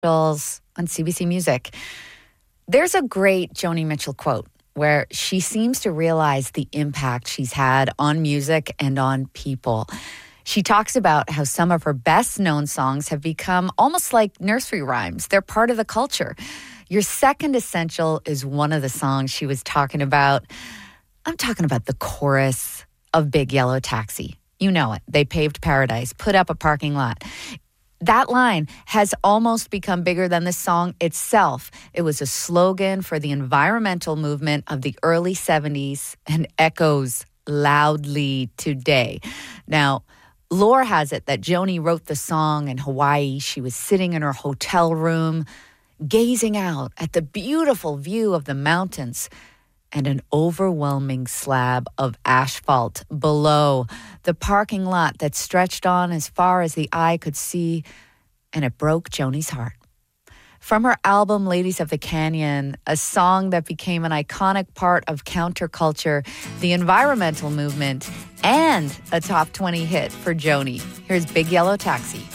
on CBC Music. There's a great Joni Mitchell quote where she seems to realize the impact she's had on music and on people. She talks about how some of her best-known songs have become almost like nursery rhymes. They're part of the culture. Your Second Essential is one of the songs she was talking about. I'm talking about the chorus of Big Yellow Taxi. You know it. They paved paradise, put up a parking lot. That line has almost become bigger than the song itself. It was a slogan for the environmental movement of the early 70s and echoes loudly today. Now, lore has it that Joni wrote the song in Hawaii. She was sitting in her hotel room, gazing out at the beautiful view of the mountains and an overwhelming slab of asphalt below the parking lot that stretched on as far as the eye could see, and it broke Joni's heart. From her album Ladies of the Canyon, a song that became an iconic part of counterculture, the environmental movement, and a top 20 hit for Joni. Here's Big Yellow Taxi.